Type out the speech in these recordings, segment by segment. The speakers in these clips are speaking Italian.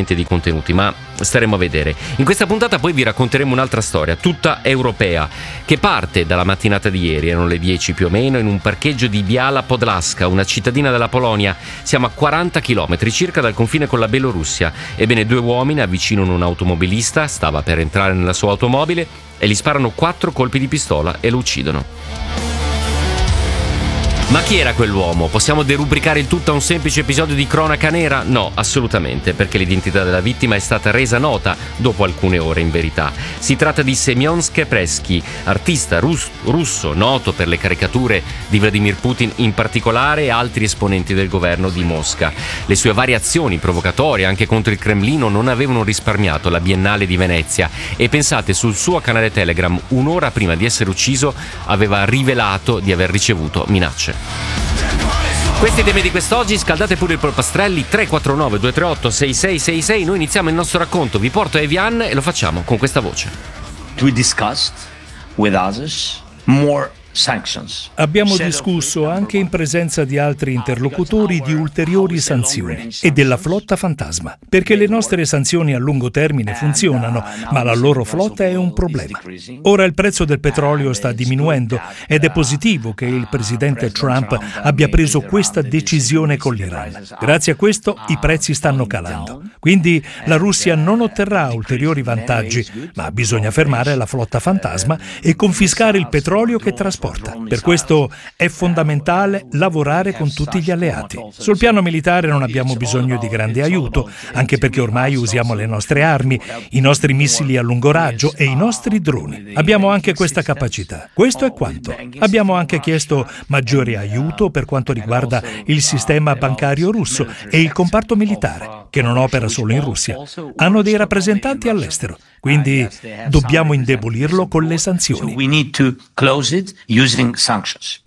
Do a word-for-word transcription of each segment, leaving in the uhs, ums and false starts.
assolutamente di contenuti, ma staremo a vedere. In questa puntata poi vi racconteremo un'altra storia, tutta europea, che parte dalla mattinata di ieri, erano le dieci più o meno, in un parcheggio di Biała Podlaska, una cittadina della Polonia. Siamo a quaranta chilometri circa dal confine con la Bielorussia. Ebbene, due uomini avvicinano un automobilista, stava per entrare nella sua automobile, e gli sparano quattro colpi di pistola e lo uccidono. Ma chi era quell'uomo? Possiamo derubricare il tutto a un semplice episodio di cronaca nera? No, assolutamente, perché l'identità della vittima è stata resa nota dopo alcune ore, in verità. Si tratta di Semyon Skrzynski, artista rus- russo noto per le caricature di Vladimir Putin in particolare e altri esponenti del governo di Mosca. Le sue varie azioni provocatorie anche contro il Cremlino non avevano risparmiato la Biennale di Venezia, e pensate, sul suo canale Telegram, un'ora prima di essere ucciso, aveva rivelato di aver ricevuto minacce. Questi i temi di quest'oggi, scaldate pure i polpastrelli. Tre quattro nove due tre otto sei sei sei sei. Noi iniziamo il nostro racconto, vi porto a Evian e lo facciamo con questa voce. We discussed with others more sanctions. Abbiamo discusso anche in presenza di altri interlocutori di ulteriori sanzioni e della flotta fantasma, perché le nostre sanzioni a lungo termine funzionano, ma la loro flotta è un problema. Ora il prezzo del petrolio sta diminuendo ed è positivo che il presidente Trump abbia preso questa decisione con l'Iran. Grazie a questo i prezzi stanno calando. Quindi la Russia non otterrà ulteriori vantaggi, ma bisogna fermare la flotta fantasma e confiscare il petrolio che trasporta. Per questo è fondamentale lavorare con tutti gli alleati. Sul piano militare non abbiamo bisogno di grande aiuto, anche perché ormai usiamo le nostre armi, i nostri missili a lungo raggio e i nostri droni. Abbiamo anche questa capacità. Questo è quanto. Abbiamo anche chiesto maggiore aiuto per quanto riguarda il sistema bancario russo e il comparto militare, che non opera solo in Russia. Hanno dei rappresentanti all'estero, quindi dobbiamo indebolirlo con le sanzioni. We need to close it using sanctions.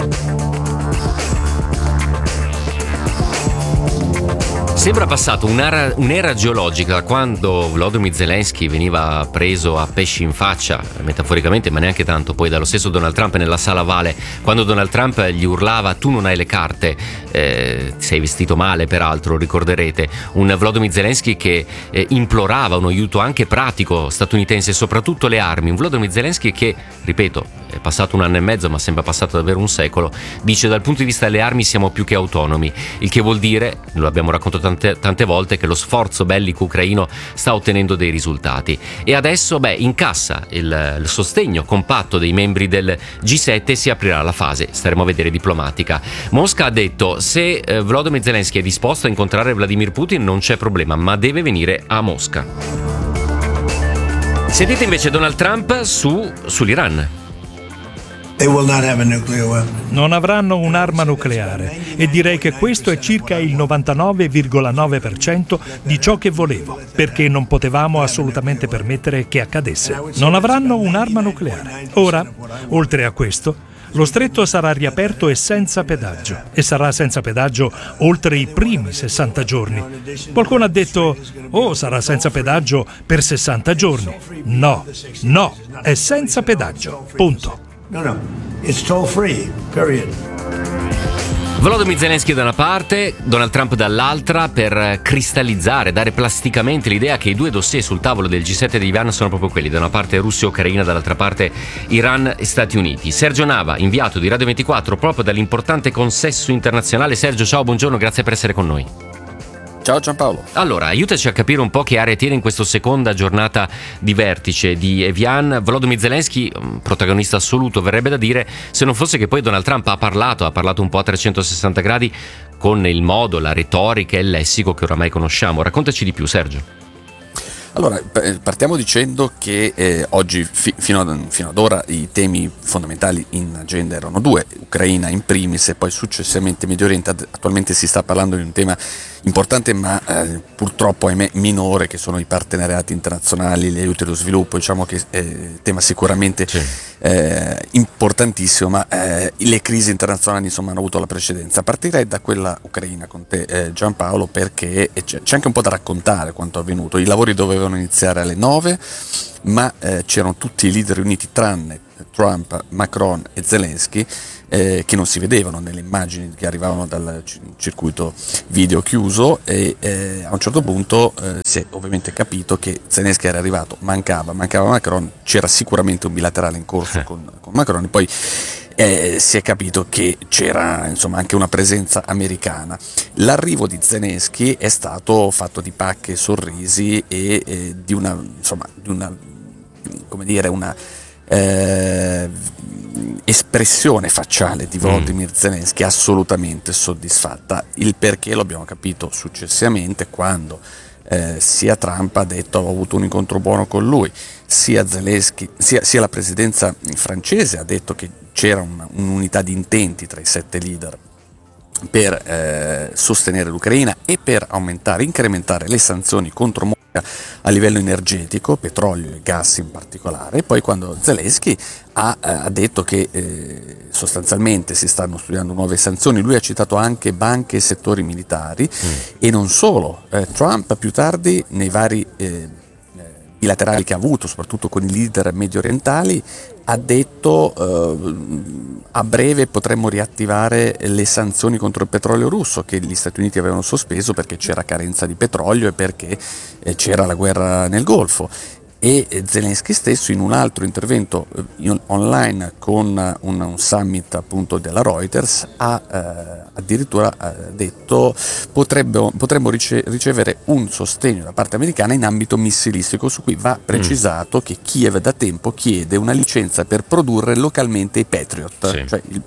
Sembra passato un'era, un'era geologica da quando Volodymyr Zelensky veniva preso a pesci in faccia, metaforicamente, ma neanche tanto, poi dallo stesso Donald Trump nella sala Vale, quando Donald Trump gli urlava: tu non hai le carte, eh, sei vestito male peraltro, ricorderete. Un Volodymyr Zelensky che eh, implorava un aiuto anche pratico statunitense, soprattutto le armi. Un Volodymyr Zelensky che, ripeto, è passato un anno e mezzo ma sembra passato davvero un secolo, dice: dal punto di vista delle armi siamo più che autonomi, il che vuol dire, lo abbiamo raccontato tante, tante volte, che lo sforzo bellico ucraino sta ottenendo dei risultati. E adesso, beh, incassa il, il sostegno compatto dei membri del G sette e si aprirà la fase, staremo a vedere, diplomatica. Mosca ha detto: se eh, Volodymyr Zelensky è disposto a incontrare Vladimir Putin non c'è problema, ma deve venire a Mosca. Sentite invece Donald Trump su, sull'Iran. Non avranno un'arma nucleare, e direi che questo è circa il novantanove virgola nove per cento di ciò che volevo, perché non potevamo assolutamente permettere che accadesse. Non avranno un'arma nucleare. Ora, oltre a questo, lo stretto sarà riaperto e senza pedaggio, e sarà senza pedaggio oltre i primi sessanta giorni. Qualcuno ha detto: oh, sarà senza pedaggio per sessanta giorni. No, no, è senza pedaggio, punto. No, no, it's toll free, period. Volodymyr Zelensky da una parte, Donald Trump dall'altra, per cristallizzare, dare plasticamente l'idea che i due dossier sul tavolo del G sette di Evian sono proprio quelli: da una parte Russia e Ucraina, dall'altra parte Iran e Stati Uniti. Sergio Nava, inviato di Radio ventiquattro proprio dall'importante consesso internazionale. Sergio, ciao, buongiorno, grazie per essere con noi. Ciao Giampaolo. Allora, aiutaci a capire un po' che area tiene in questa seconda giornata di vertice di Evian Volodymyr Zelensky, protagonista assoluto verrebbe da dire, se non fosse che poi Donald Trump ha parlato, ha parlato un po' a trecentosessanta gradi, con il modo, la retorica e il lessico che oramai conosciamo. Raccontaci di più, Sergio. Allora, partiamo dicendo che eh, oggi fi- fino, ad, fino ad ora i temi fondamentali in agenda erano due: Ucraina in primis e poi successivamente Medio Oriente. Attualmente si sta parlando di un tema importante ma eh, purtroppo ahimè minore, che sono i partenariati internazionali, gli aiuti allo sviluppo. Diciamo che è un tema sicuramente sì. eh, importantissimo, ma eh, le crisi internazionali insomma hanno avuto la precedenza. Partirei da quella ucraina con te, eh, Giampaolo, perché c'è, c'è anche un po' da raccontare quanto è avvenuto. I lavori dovevano iniziare alle nove, ma eh, c'erano tutti i leader riuniti tranne Trump, Macron e Zelensky, eh, che non si vedevano nelle immagini che arrivavano dal c- circuito video chiuso, e eh, a un certo punto eh, si è ovviamente capito che Zelensky era arrivato, mancava, mancava Macron, c'era sicuramente un bilaterale in corso Eh. con, con Macron, e poi eh, si è capito che c'era insomma anche una presenza americana. L'arrivo di Zelensky è stato fatto di pacche e sorrisi e eh, di una, insomma, di una, come dire, una eh, espressione facciale di Volodymyr Zelensky assolutamente soddisfatta. Il perché lo abbiamo capito successivamente, quando eh, sia Trump ha detto ho avuto un incontro buono con lui, sia Zelensky, sia, sia la presidenza francese ha detto che c'era una, un'unità di intenti tra i sette leader per eh, sostenere l'Ucraina e per aumentare, incrementare le sanzioni contro Mosca a livello energetico, petrolio e gas in particolare. E poi quando Zelensky ha, eh, ha detto che eh, sostanzialmente si stanno studiando nuove sanzioni, lui ha citato anche banche e settori militari, mm. e non solo. Eh, Trump più tardi nei vari eh, bilaterali che ha avuto, soprattutto con i leader medio orientali, ha detto eh, a breve potremmo riattivare le sanzioni contro il petrolio russo che gli Stati Uniti avevano sospeso perché c'era carenza di petrolio e perché eh, c'era la guerra nel Golfo. E Zelensky stesso, in un altro intervento in, online con un, un summit appunto della Reuters, ha eh, addirittura eh, detto potrebbe, potremmo rice- ricevere un sostegno da parte americana in ambito missilistico, su cui va precisato mm. che Kiev da tempo chiede una licenza per produrre localmente i Patriot, sì. cioè il,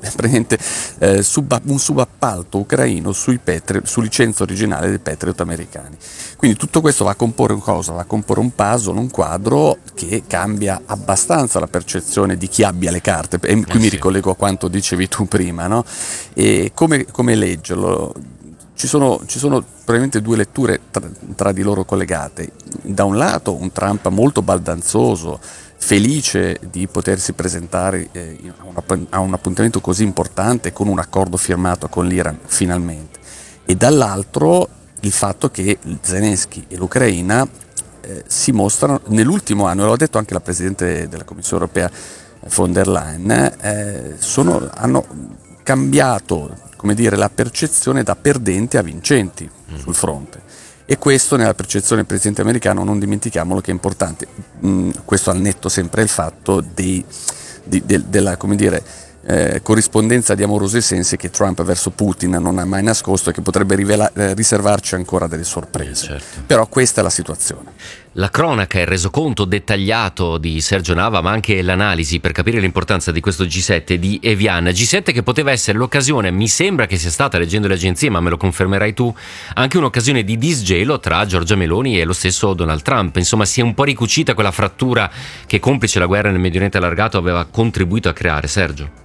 eh, sub, un subappalto ucraino sui Patriot, su licenza originale dei Patriot americani. Quindi tutto questo va a comporre un cosa? Va a comporre un puzzle, un quadro che cambia abbastanza la percezione di chi abbia le carte, e qui eh mi sì. ricollego a quanto dicevi tu prima, no? E come, come leggerlo? Ci sono, ci sono probabilmente due letture tra, tra di loro collegate. Da un lato un Trump molto baldanzoso, felice di potersi presentare eh, a, un, a un appuntamento così importante con un accordo firmato con l'Iran finalmente, e dall'altro il fatto che Zelensky e l'Ucraina eh, si mostrano nell'ultimo anno, e l'ha detto anche la Presidente della Commissione Europea von der Leyen, eh, sono, hanno cambiato, come dire, la percezione da perdenti a vincenti mm. sul fronte. E questo nella percezione del Presidente americano, non dimentichiamolo, che è importante. Mm, questo al netto sempre il fatto dei, di, de, della, come dire, Eh, corrispondenza di amorosi sensi che Trump verso Putin non ha mai nascosto e che potrebbe rivela- eh, riservarci ancora delle sorprese. Certo. Però questa è la situazione. La cronaca, il resoconto dettagliato di Sergio Nava, ma anche l'analisi per capire l'importanza di questo G sette di Evian. G sette che poteva essere l'occasione, mi sembra che sia stata, leggendo le agenzie, ma me lo confermerai tu, anche un'occasione di disgelo tra Giorgia Meloni e lo stesso Donald Trump. Insomma, si è un po' ricucita quella frattura che, complice la guerra nel Medio Oriente allargato, aveva contribuito a creare. Sergio?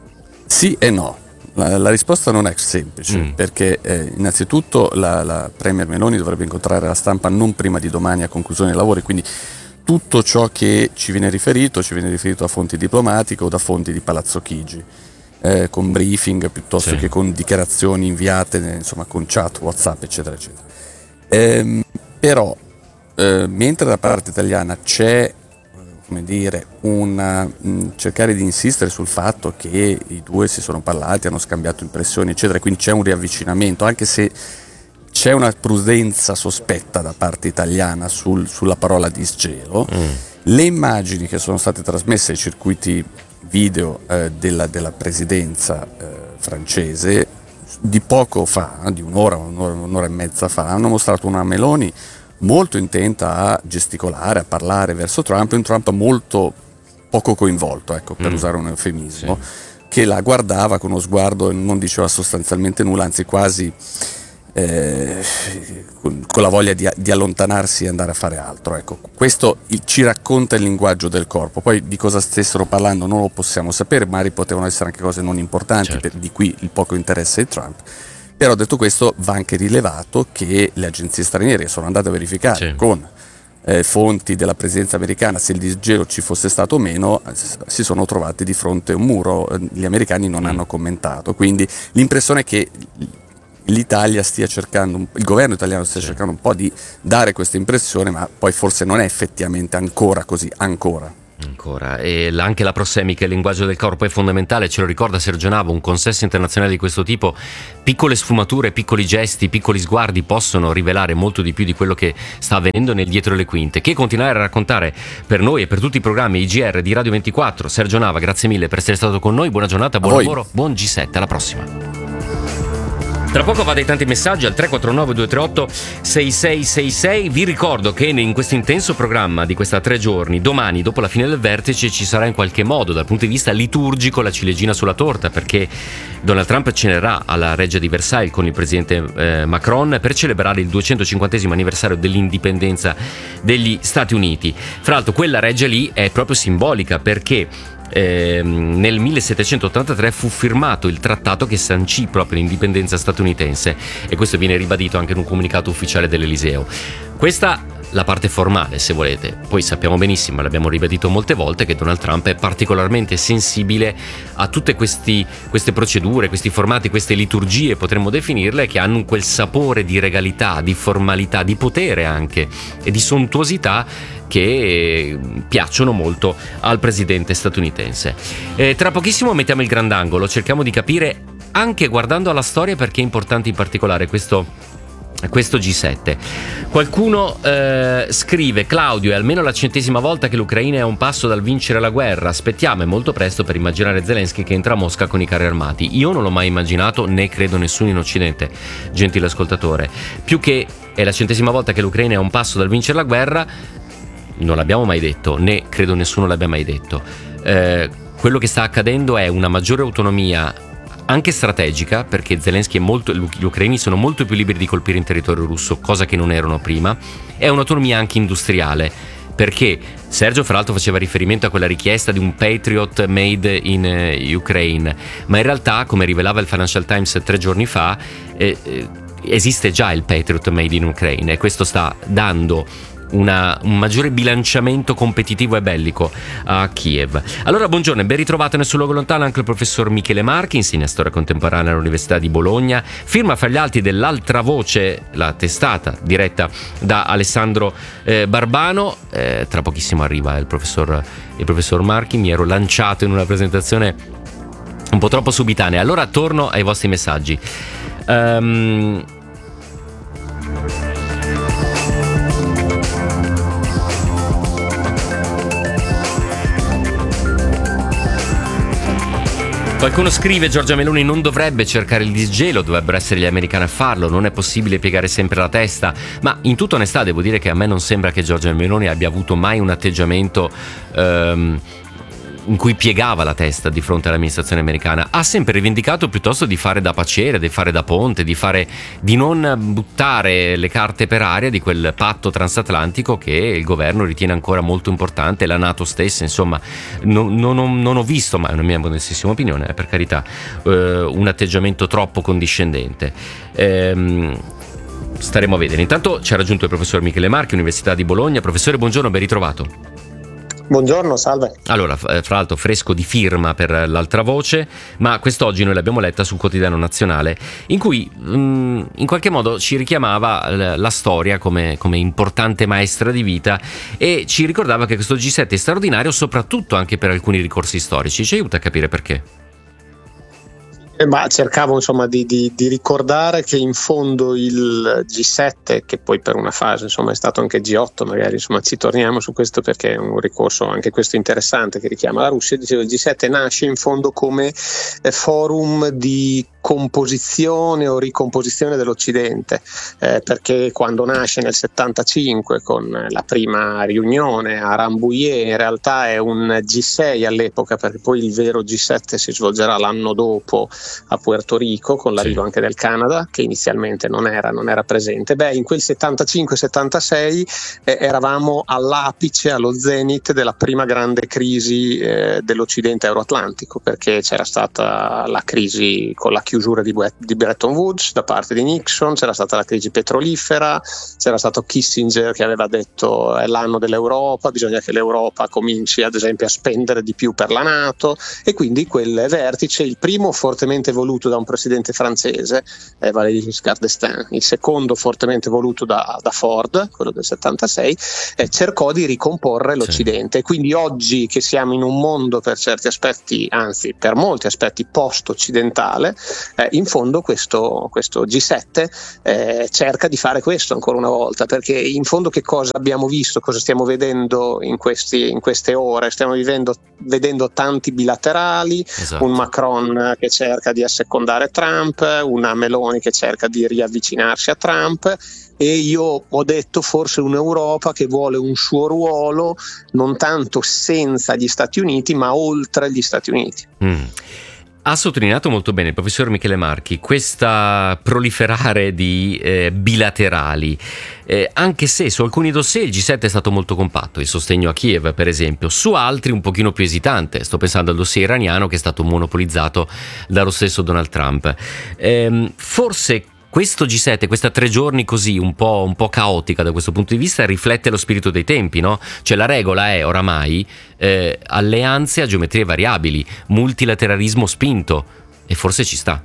Sì e no. La, la risposta non è semplice, mm. perché eh, innanzitutto la, la Premier Meloni dovrebbe incontrare la stampa non prima di domani a conclusione dei lavori, quindi tutto ciò che ci viene riferito ci viene riferito da fonti diplomatiche o da fonti di Palazzo Chigi, eh, con briefing piuttosto sì. che con dichiarazioni inviate, insomma con chat, WhatsApp, eccetera, eccetera. Ehm, però eh, mentre da parte italiana c'è, come dire, una, mh, cercare di insistere sul fatto che i due si sono parlati, hanno scambiato impressioni, eccetera, quindi c'è un riavvicinamento, anche se c'è una prudenza sospetta da parte italiana sul, sulla parola disgelo. Mm. Le immagini che sono state trasmesse ai circuiti video eh, della, della presidenza eh, francese di poco fa, di un'ora, un'ora, un'ora e mezza fa, hanno mostrato una Meloni molto intenta a gesticolare, a parlare verso Trump, e un Trump molto poco coinvolto, ecco, per mm. usare un eufemismo, sì. che la guardava con uno sguardo e non diceva sostanzialmente nulla, anzi quasi eh, con, con la voglia di, di allontanarsi e andare a fare altro. Ecco, questo ci racconta il linguaggio del corpo. Poi di cosa stessero parlando non lo possiamo sapere, magari potevano essere anche cose non importanti, certo. per, di qui il poco interesse di Trump. Però detto questo, va anche rilevato che le agenzie straniere sono andate a verificare sì. con eh, fonti della presidenza americana se il disgelo ci fosse stato o meno, si sono trovati di fronte a un muro, gli americani non mm. hanno commentato, quindi l'impressione è che l'Italia stia cercando, il governo italiano stia sì. cercando un po' di dare questa impressione, ma poi forse non è effettivamente ancora così, ancora. Ancora, e anche la prossemica, il linguaggio del corpo è fondamentale, ce lo ricorda Sergio Nava. Un consesso internazionale di questo tipo, piccole sfumature, piccoli gesti, piccoli sguardi possono rivelare molto di più di quello che sta avvenendo nel dietro le quinte, che continuare a raccontare per noi e per tutti i programmi I G R di Radio ventiquattro. Sergio Nava, grazie mille per essere stato con noi, buona giornata, buon lavoro, buon G sette, alla prossima. Tra poco vado ai tanti messaggi al tre quattro nove due tre otto sei sei sei sei. Vi ricordo che in questo intenso programma di questa tre giorni, domani dopo la fine del vertice, ci sarà in qualche modo dal punto di vista liturgico la ciliegina sulla torta, perché Donald Trump cenerà alla Reggia di Versailles con il presidente eh, Macron per celebrare il duecentocinquantesimo anniversario dell'indipendenza degli Stati Uniti. Fra l'altro quella reggia lì è proprio simbolica, perché Eh, nel millesettecentottantatré fu firmato il trattato che sancì proprio l'indipendenza statunitense, e questo viene ribadito anche in un comunicato ufficiale dell'Eliseo. Questa la parte formale, se volete. Poi sappiamo benissimo, l'abbiamo ribadito molte volte, che Donald Trump è particolarmente sensibile a tutte questi, queste procedure, questi formati, queste liturgie, potremmo definirle, che hanno quel sapore di regalità, di formalità, di potere anche, e di sontuosità che piacciono molto al presidente statunitense. Eh, tra pochissimo mettiamo il grandangolo, cerchiamo di capire, anche guardando alla storia, perché è importante in particolare questo questo G sette. Qualcuno eh, scrive: Claudio, è almeno la centesima volta che l'Ucraina è a un passo dal vincere la guerra, aspettiamo, è molto presto per immaginare Zelensky che entra a Mosca con i carri armati. Io non l'ho mai immaginato, né credo nessuno in Occidente, gentile ascoltatore. Più che è la centesima volta che l'Ucraina è a un passo dal vincere la guerra, non l'abbiamo mai detto, né credo nessuno l'abbia mai detto. Eh, quello che sta accadendo è una maggiore autonomia anche strategica, perché Zelensky è molto, gli ucraini sono molto più liberi di colpire in territorio russo, cosa che non erano prima. È un'autonomia anche industriale, perché Sergio fra l'altro faceva riferimento a quella richiesta di un Patriot made in uh, Ukraine, ma in realtà, come rivelava il Financial Times tre giorni fa, eh, eh, esiste già il Patriot made in Ukraine, e questo sta dando Una, un maggiore bilanciamento competitivo e bellico a Kiev. Allora, buongiorno e ben ritrovato nel suo luogo lontano anche il professor Michele Marchi, insegna storia contemporanea all'Università di Bologna, firma fra gli altri dell'Altra Voce, la testata diretta da Alessandro eh, Barbano. Eh, tra pochissimo arriva il professor, il professor Marchi. Mi ero lanciato in una presentazione un po' troppo subitanea, allora torno ai vostri messaggi. Um, Qualcuno scrive: Giorgia Meloni non dovrebbe cercare il disgelo, dovrebbero essere gli americani a farlo, non è possibile piegare sempre la testa. Ma in tutta onestà devo dire che a me non sembra che Giorgia Meloni abbia avuto mai un atteggiamento um, in cui piegava la testa di fronte all'amministrazione americana. Ha sempre rivendicato piuttosto di fare da paciere, di fare da ponte, di fare di non buttare le carte per aria di quel patto transatlantico che il governo ritiene ancora molto importante, la NATO stessa. Insomma, non, non, ho, non ho visto, ma è una mia modestissima opinione, eh, per carità, eh, un atteggiamento troppo condiscendente. Ehm, staremo a vedere. Intanto ci ha raggiunto il professor Michele Marchi, Università di Bologna. Professore, buongiorno, ben ritrovato. Buongiorno, salve. Allora, fra l'altro fresco di firma per l'Altra Voce, ma quest'oggi noi l'abbiamo letta sul Quotidiano Nazionale, in cui mh, in qualche modo ci richiamava la, la storia come, come importante maestra di vita, e ci ricordava che questo G sette è straordinario soprattutto anche per alcuni ricorsi storici. Ci aiuta a capire perché? Ma cercavo insomma di, di, di ricordare che in fondo il G sette, che poi per una fase insomma è stato anche G otto, magari insomma ci torniamo su questo perché è un ricorso anche questo interessante che richiama la Russia. Dicevo, il G sette nasce in fondo come eh, forum di composizione o ricomposizione dell'Occidente, eh, perché quando nasce nel settantacinque con la prima riunione a Rambouillet, in realtà è un G sei all'epoca, perché poi il vero G sette si svolgerà l'anno dopo a Puerto Rico con l'arrivo sì. anche del Canada, che inizialmente non era, non era presente. Beh, in quel settantacinque settantasei eh, eravamo all'apice, allo zenith della prima grande crisi eh, dell'Occidente euroatlantico, perché c'era stata la crisi con la chiusura di, di Bretton Woods da parte di Nixon, c'era stata la crisi petrolifera, c'era stato Kissinger che aveva detto è l'anno dell'Europa, bisogna che l'Europa cominci ad esempio a spendere di più per la NATO, e quindi quel vertice, il primo fortemente voluto da un presidente francese, eh, Valéry Giscard d'Estaing, il secondo fortemente voluto da, da Ford, quello del settantasei, eh, cercò di ricomporre l'Occidente. Sì. Quindi oggi che siamo in un mondo per certi aspetti, anzi per molti aspetti post-occidentale, eh, in fondo questo, questo G sette eh, cerca di fare questo ancora una volta, perché in fondo che cosa abbiamo visto, cosa stiamo vedendo in, questi, in queste ore? Stiamo vivendo, vedendo tanti bilaterali, esatto. Un Macron che cerca di assecondare Trump, una Meloni che cerca di riavvicinarsi a Trump, e io ho detto forse un'Europa che vuole un suo ruolo non tanto senza gli Stati Uniti ma oltre gli Stati Uniti. Mm. Ha sottolineato molto bene il professor Michele Marchi questa proliferare di eh, bilaterali, eh, anche se su alcuni dossier il G sette è stato molto compatto, il sostegno a Kiev per esempio, su altri un pochino più esitante, sto pensando al dossier iraniano che è stato monopolizzato dallo stesso Donald Trump. Eh, forse questo G sette, questa tre giorni così un po', un po' caotica da questo punto di vista, riflette lo spirito dei tempi, no? Cioè la regola è oramai eh, alleanze a geometrie variabili, multilateralismo spinto, e forse ci sta.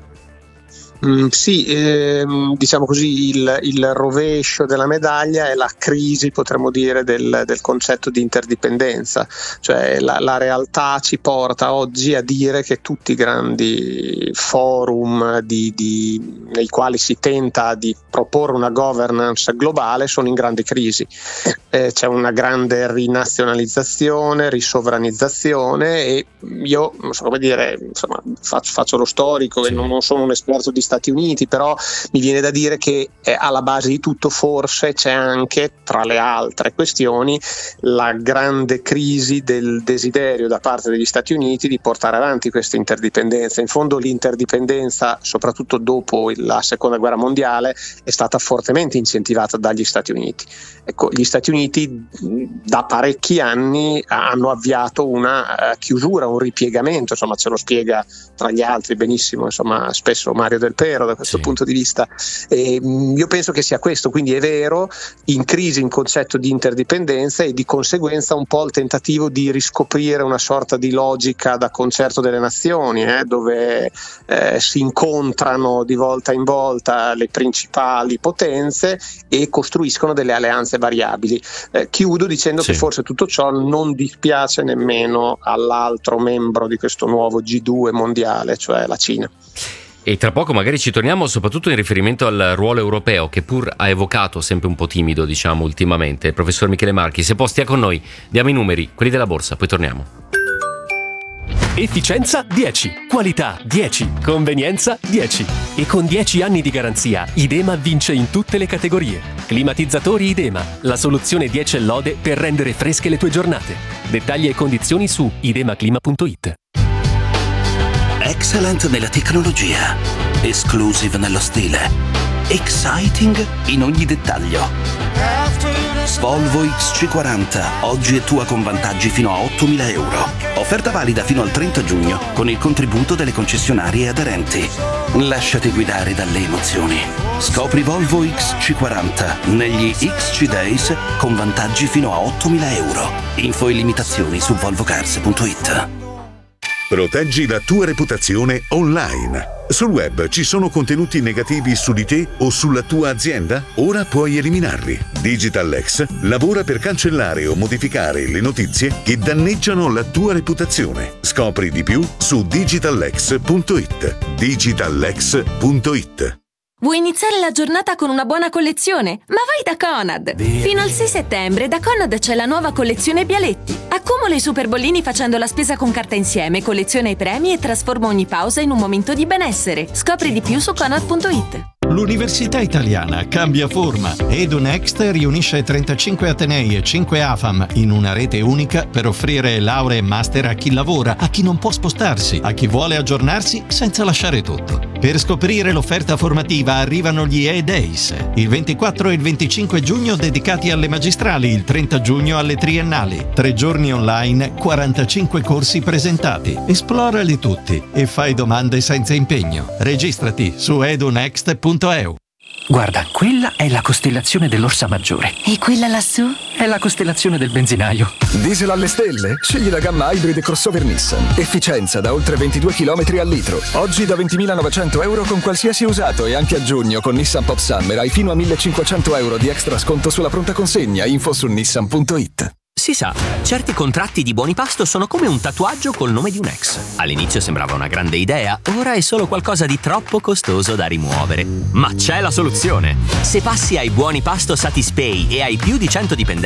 Mm, sì, ehm, diciamo così il, il rovescio della medaglia è la crisi, potremmo dire, del, del concetto di interdipendenza, cioè la, la realtà ci porta oggi a dire che tutti i grandi forum di, di, nei quali si tenta di proporre una governance globale sono in grande crisi, eh, c'è una grande rinazionalizzazione, risovranizzazione, e io non so come dire, insomma, faccio, faccio lo storico e non, non sono un esperto di Stati Uniti, però mi viene da dire che eh, alla base di tutto forse c'è anche, tra le altre questioni, la grande crisi del desiderio da parte degli Stati Uniti di portare avanti questa interdipendenza. In fondo l'interdipendenza, soprattutto dopo la seconda guerra mondiale, è stata fortemente incentivata dagli Stati Uniti. Ecco, gli Stati Uniti da parecchi anni hanno avviato una uh, chiusura, un ripiegamento, insomma ce lo spiega tra gli altri benissimo, insomma spesso Mario Del Pero da questo sì. punto di vista. E, mh, io penso che sia questo, quindi è vero, in crisi il concetto di interdipendenza, e di conseguenza un po' il tentativo di riscoprire una sorta di logica da concerto delle nazioni, eh, dove eh, si incontrano di volta in volta le principali potenze e costruiscono delle alleanze variabili. Eh, chiudo dicendo sì. che forse tutto ciò non dispiace nemmeno all'altro membro di questo nuovo G due mondiale, cioè la Cina. E tra poco magari ci torniamo, soprattutto in riferimento al ruolo europeo, che pur ha evocato sempre un po' timido, diciamo, ultimamente. Il professor Michele Marchi, se può, stia con noi, diamo i numeri, quelli della borsa, poi torniamo. Efficienza dieci, qualità dieci, convenienza dieci. E con dieci anni di garanzia, Idema vince in tutte le categorie. Climatizzatori Idema, la soluzione dieci e lode per rendere fresche le tue giornate. Dettagli e condizioni su idemaclima punto it. Excellent nella tecnologia, exclusive nello stile, exciting in ogni dettaglio. Volvo X C quaranta, oggi è tua con vantaggi fino a ottomila euro. Offerta valida fino al trenta giugno con il contributo delle concessionarie aderenti. Lasciati guidare dalle emozioni. Scopri Volvo X C quaranta negli X C Days con vantaggi fino a ottomila euro. Info e limitazioni su volvo cars punto it. Proteggi la tua reputazione online. Sul web ci sono contenuti negativi su di te o sulla tua azienda? Ora puoi eliminarli. DigitalX lavora per cancellare o modificare le notizie che danneggiano la tua reputazione. Scopri di più su digitalx punto it. digitalx punto it. Vuoi iniziare la giornata con una buona collezione? Ma vai da Conad! Fino al sei settembre da Conad c'è la nuova collezione Bialetti. Accumula i super bollini facendo la spesa con carta insieme, colleziona i premi e trasforma ogni pausa in un momento di benessere. Scopri di più su conad punto it. L'Università Italiana cambia forma. EduNext riunisce trentacinque atenei e cinque A F A M in una rete unica per offrire lauree e master a chi lavora, a chi non può spostarsi, a chi vuole aggiornarsi senza lasciare tutto. Per scoprire l'offerta formativa arrivano gli E-Days, il ventiquattro e il venticinque giugno dedicati alle magistrali, il trenta giugno alle triennali. Tre giorni online, quarantacinque corsi presentati. Esplorali tutti e fai domande senza impegno. Registrati su edunext punto e u. Guarda, quella è la costellazione dell'Orsa Maggiore. E quella lassù? È la costellazione del benzinaio. Diesel alle stelle? Scegli la gamma Hybrid crossover Nissan. Efficienza da oltre ventidue chilometri al litro. Oggi da ventimilanovecento euro con qualsiasi usato e anche a giugno con Nissan Pop Summer hai fino a millecinquecento euro di extra sconto sulla pronta consegna. Info su nissan punto it. Si sa, certi contratti di buoni pasto sono come un tatuaggio col nome di un ex. All'inizio sembrava una grande idea, ora è solo qualcosa di troppo costoso da rimuovere. Ma c'è la soluzione! Se passi ai buoni pasto Satispay e hai più di cento dipendenti,